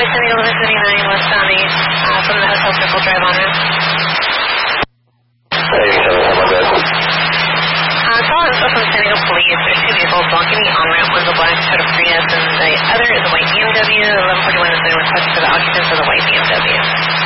San Diego 59 westbound 8 from the Hotel Circle Drive on route. 87, my bad. Call info from San Diego Police. There's two vehicles blocking the on-ramp. One's a black Toyota Prius and the other is a white BMW. 1141 has been requested for the occupants of the white BMW.